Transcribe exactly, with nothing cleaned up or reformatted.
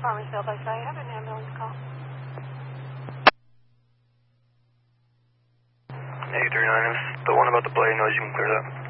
Farmersville by side. Have an ambulance call. eight three nine, if the one about the blade noise, you can clear it up.